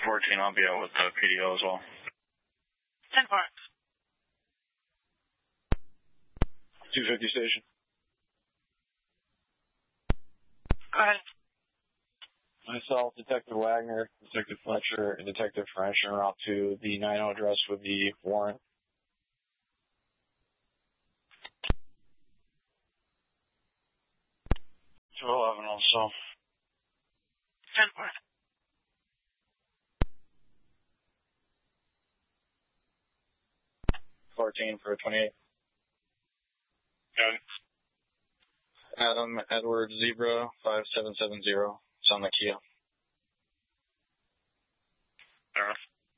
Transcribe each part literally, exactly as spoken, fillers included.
fourteen, I'll be out with the P D O as well. ten four. two fifty station. Go ahead. Myself, Detective Wagner, Detective Fletcher, and Detective French en route to the nine oh address with the warrant. two eleven also. ten four. fourteen for twenty-eight. Good. Adam Edward Zebra, five seven seven zero. It's on the Kia. There.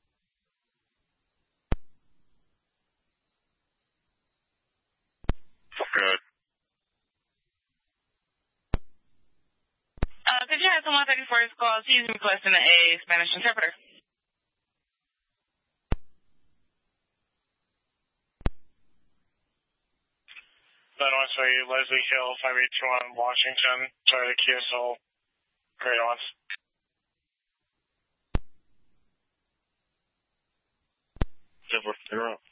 Good. Uh, could you have someone thirty-four call? He's requesting a Spanish interpreter. Then also Leslie Hill, five eight two one Washington, sorry, the Kia Soul, great on. You're up.